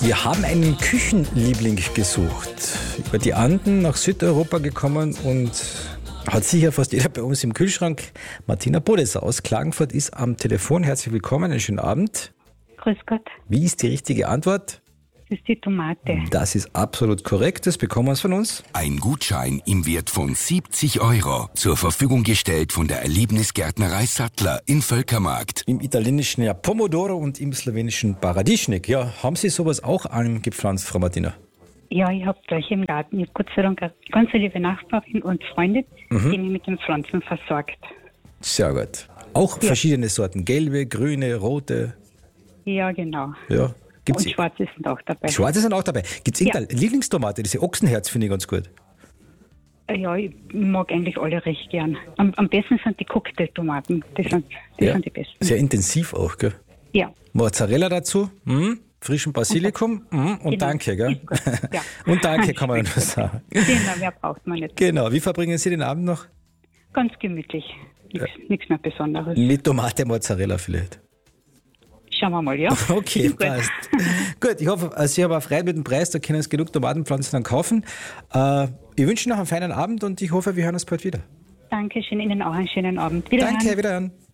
Wir haben einen Küchenliebling gesucht. Über die Anden nach Südeuropa gekommen und hat sicher fast jeder bei uns im Kühlschrank. Martina Bodesser aus Klagenfurt ist am Telefon. Herzlich willkommen, einen schönen Abend. Grüß Gott, Wie ist die richtige Antwort? das ist die Tomate. Das ist absolut korrekt, das bekommen wir von uns. Ein Gutschein im Wert von 70 € zur Verfügung gestellt von der Erlebnisgärtnerei Sattler in Völkermarkt. Im italienischen ja Pomodoro und im slowenischen Paradischnik. Ja, haben Sie sowas auch angepflanzt, Frau Martina? Ja, ich habe gleich im Garten. Ich habe Gott sei Dank eine ganz liebe Nachbarin und Freundin, die mich mit den Pflanzen versorgt. Sehr gut. Auch verschiedene Sorten, gelbe, grüne, rote. Ja, genau. Ja. Gibt's Und schwarze sind auch dabei. Schwarze sind auch dabei. Gibt es irgendeine Lieblingstomate? Diese Ochsenherz finde ich ganz gut. Ja, ich mag eigentlich alle recht gern. Am besten sind die Cocktailtomaten. Die sind die besten. Sehr intensiv auch, gell? Ja. Mozzarella dazu, frischen Basilikum und Genau. danke, gell? Ist gut. Ja. Und danke kann man nur sagen. Genau, mehr braucht man nicht. Genau, wie verbringen Sie den Abend noch? Ganz gemütlich. Nichts mehr Besonderes. Mit Tomate, Mozzarella vielleicht. Schauen wir mal, ja? Okay, Gut. passt. Gut, ich hoffe, Sie haben auch Freude mit dem Preis, da können Sie genug Tomatenpflanzen dann kaufen. Ich wünsche noch einen feinen Abend und ich hoffe, wir hören uns bald wieder. Dankeschön, Ihnen auch einen schönen Abend. Wiederhören. Danke, wiederhören.